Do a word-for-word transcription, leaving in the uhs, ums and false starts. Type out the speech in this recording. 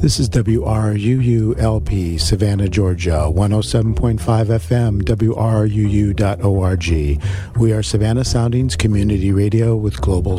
This is W R U U L P, Savannah, Georgia, one oh seven point five F M, W R U U dot org. We are Savannah Soundings Community Radio with global